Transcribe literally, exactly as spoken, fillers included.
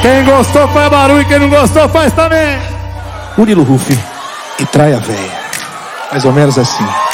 Quem gostou faz barulho, quem não gostou faz também. Murilo Huff e Trai a Véia. Mais ou menos assim.